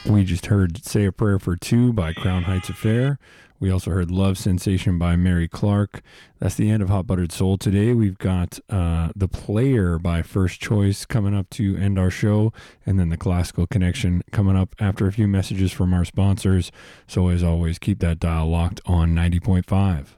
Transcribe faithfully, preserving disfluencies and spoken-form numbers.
We just heard Say a Prayer for Two by Crown Heights Affair. We also heard Love Sensation by Mary Clark. That's the end of Hot Buttered Soul today. We've got uh, The Player by First Choice coming up to end our show, and then The Classical Connection coming up after a few messages from our sponsors. So as always, keep that dial locked on ninety point five.